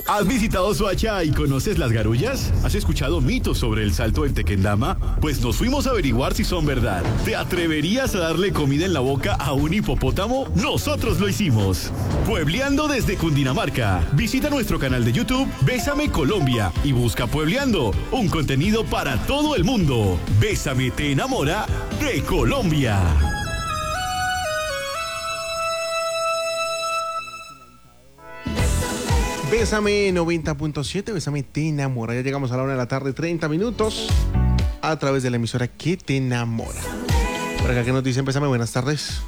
¿Has visitado Soacha y conoces las garullas? ¿Has escuchado mitos sobre el salto del Tequendama? Pues nos fuimos a averiguar si son verdad. ¿Te atreverías a darle comida en la boca a un hipopótamo? Nosotros lo hicimos. Puebleando desde Cundinamarca. Visita nuestro canal de YouTube Bésame Colombia y busca Puebleando, un contenido para todo el mundo. Bésame te enamora de Colombia. Bésame 90.7, Bésame te enamora. Ya llegamos a la 1 de la tarde, 30 minutos, a través de la emisora que te enamora. Por acá que nos dicen, Bésame, buenas tardes.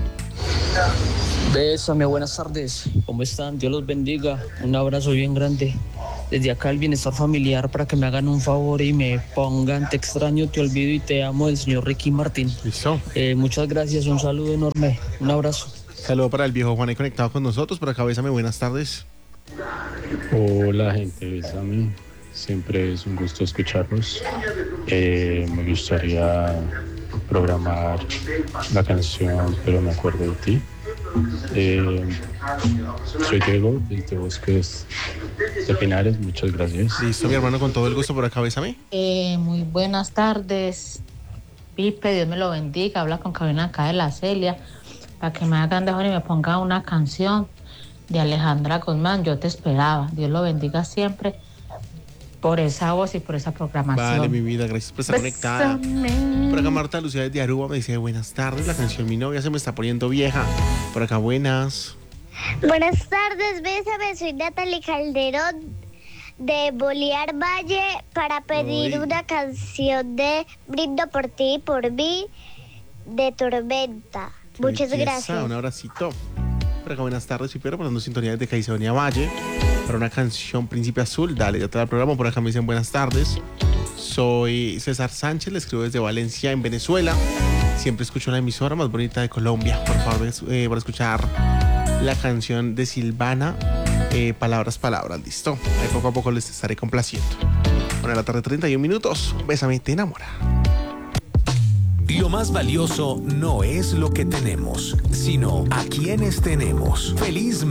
Bésame, buenas tardes. ¿Cómo están? Dios los bendiga. Un abrazo bien grande. Desde acá el bienestar familiar para que me hagan un favor y me pongan Te extraño, te olvido y te amo del señor Ricky Martin. Listo. Muchas gracias, un saludo enorme. Un abrazo. Saludo para el viejo Juan ahí conectado con nosotros. Por acá, Bésame, buenas tardes. Hola gente, Bésame, siempre es un gusto escucharlos. Me gustaría programar la canción Pero me acuerdo de ti. Soy Diego desde Bosques de Pinares, muchas gracias. Listo, mi hermano, con todo el gusto. Por acá, Bésame. Muy buenas tardes, Pipe, Dios me lo bendiga. Habla con cabina acá de la Celia para que me hagan dejar y me ponga una canción de Alejandra Guzmán, Yo te esperaba. Dios lo bendiga siempre por esa voz y por esa programación. Vale, mi vida, gracias por estar conectada. Por acá Marta Lucía desde Aruba me dice, buenas tardes, la canción Mi novia se me está poniendo vieja. Por acá, buenas. Buenas tardes, Bésame, soy Natalie Calderón de Bolívar Valle para pedir una canción de Brindo por ti y por mí de Tormenta. Muchas gracias. Un abracito. Por acá, buenas tardes, Piper, poniendo sintonía de Caicedonia Valle para una canción Príncipe Azul. Dale, ya te da el programa. Por acá me dicen buenas tardes. Soy César Sánchez, le escribo desde Valencia, en Venezuela. Siempre escucho la emisora más bonita de Colombia. Por favor, para escuchar la canción de Silvana, Palabras, listo. Ahí poco a poco les estaré complaciendo. Bueno, la tarde, 31 minutos. Bésame, te enamora. Lo más valioso no es lo que tenemos, sino a quienes tenemos. Feliz